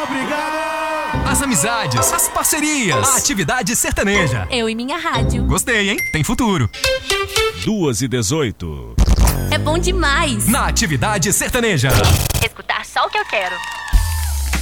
Obrigado! As amizades, as parcerias, a atividade sertaneja. Eu e minha rádio. Gostei, hein? Tem futuro. 2h18. É bom demais. Na atividade sertaneja. Escutar só o que eu quero.